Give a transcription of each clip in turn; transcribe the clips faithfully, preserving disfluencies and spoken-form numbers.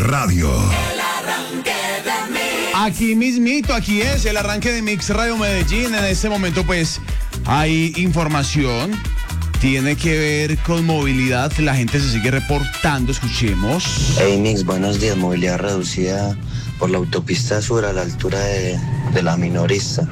Radio. El arranque de Mix. Aquí mismito, aquí es el arranque de Mix Radio Medellín. En este momento pues hay información, tiene que ver con movilidad, la gente se sigue reportando, escuchemos. Hey Mix, buenos días, movilidad reducida por la autopista sur a la altura de, de la minorista.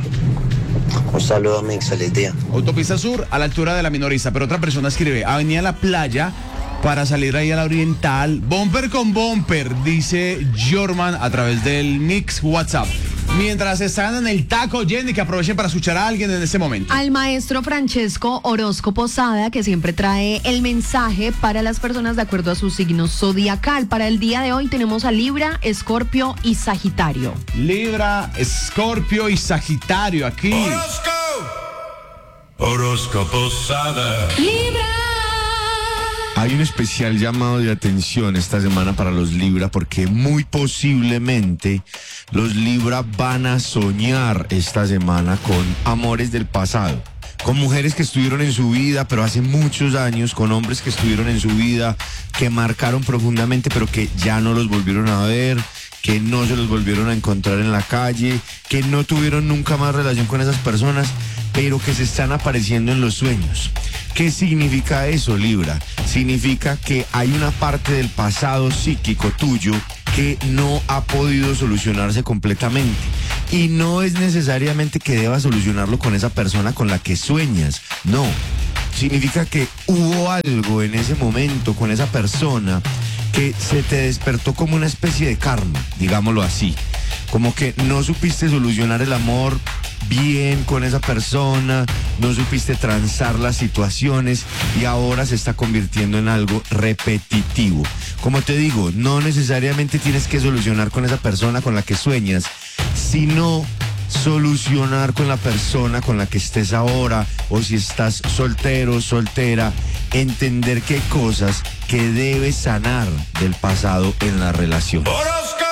Un saludo Mix, feliz día. Autopista sur a la altura de la minorista, pero otra persona escribe, Avenida La Playa para salir ahí a la oriental, bumper con bumper, dice Jorman a través del Mix WhatsApp. Mientras están en el taco, Jenny, que aprovechen para escuchar a alguien en este momento. Al maestro Francesco Orozco Posada, que siempre trae el mensaje para las personas de acuerdo a su signo zodiacal. Para el día de hoy tenemos a Libra, Escorpio y Sagitario. Libra, Escorpio y Sagitario aquí. Horóscopo. Horóscopo Posada. Libra. Hay un especial llamado de atención esta semana para los Libra porque muy posiblemente los Libra van a soñar esta semana con amores del pasado, con mujeres que estuvieron en su vida pero hace muchos años, con hombres que estuvieron en su vida, que marcaron profundamente pero que ya no los volvieron a ver, que no se los volvieron a encontrar en la calle, que no tuvieron nunca más relación con esas personas, pero que se están apareciendo en los sueños. ¿Qué significa eso, Libra? Significa que hay una parte del pasado psíquico tuyo que no ha podido solucionarse completamente. Y no es necesariamente que debas solucionarlo con esa persona con la que sueñas, no. Significa que hubo algo en ese momento con esa persona que se te despertó como una especie de karma, digámoslo así. Como que no supiste solucionar el amor bien con esa persona, no supiste transar las situaciones y ahora se está convirtiendo en algo repetitivo. Como te digo, no necesariamente tienes que solucionar con esa persona con la que sueñas, sino solucionar con la persona con la que estés ahora, o si estás soltero, soltera, entender qué cosas que debes sanar del pasado en la relación. Horóscopo.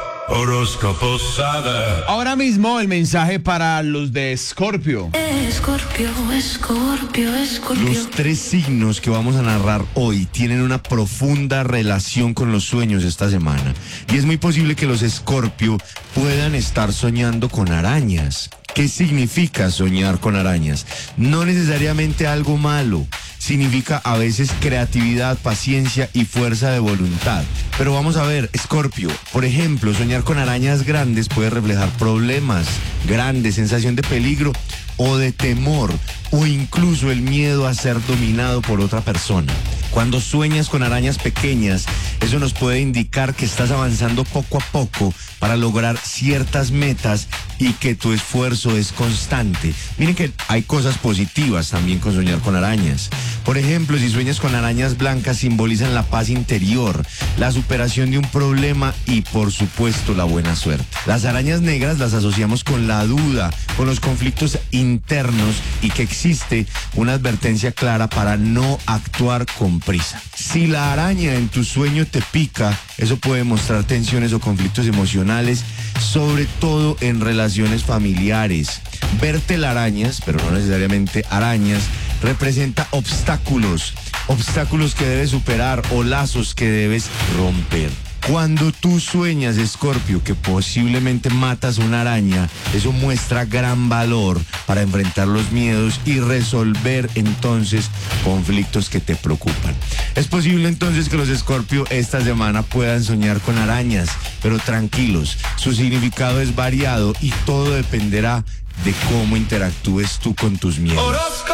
Horóscopo Posada. Ahora mismo el mensaje para los de Escorpio. Escorpio, Escorpio, Escorpio. Los tres signos que vamos a narrar hoy tienen una profunda relación con los sueños esta semana. Y es muy posible que los Escorpio puedan estar soñando con arañas. ¿Qué significa soñar con arañas? No necesariamente algo malo. Significa a veces creatividad, paciencia y fuerza de voluntad. Pero vamos a ver, Escorpio, por ejemplo, soñar con arañas grandes puede reflejar problemas grandes, sensación de peligro o de temor, o incluso el miedo a ser dominado por otra persona. Cuando sueñas con arañas pequeñas, eso nos puede indicar que estás avanzando poco a poco para lograr ciertas metas y que tu esfuerzo es constante. Miren que hay cosas positivas también con soñar con arañas. Por ejemplo, si sueñas con arañas blancas, simbolizan la paz interior, la superación de un problema y, por supuesto, la buena suerte. Las arañas negras las asociamos con la duda, con los conflictos internos y que existe una advertencia clara para no actuar con prisa. Si la araña en tu sueño te pica, eso puede mostrar tensiones o conflictos emocionales, sobre todo en relaciones familiares. Ver telarañas, pero no necesariamente arañas, representa obstáculos, obstáculos que debes superar o lazos que debes romper. Cuando tú sueñas, Escorpio, que posiblemente matas una araña, eso muestra gran valor para enfrentar los miedos y resolver entonces conflictos que te preocupan. Es posible entonces que los Escorpio esta semana puedan soñar con arañas, pero tranquilos, su significado es variado y todo dependerá de cómo interactúes tú con tus miedos. Horóscopo.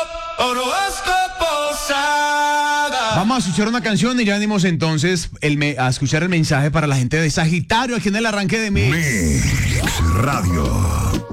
Horóscopo Posada. Vamos a escuchar una canción y ya venimos entonces el me- a escuchar el mensaje para la gente de Sagitario aquí en el arranque de Mix. Mix Radio.